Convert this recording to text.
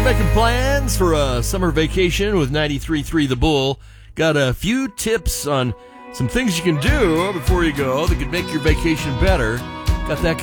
Making plans for a summer vacation with 93.3 The Bull. Got a few tips on some things you can do before you go that could make your vacation better. Got that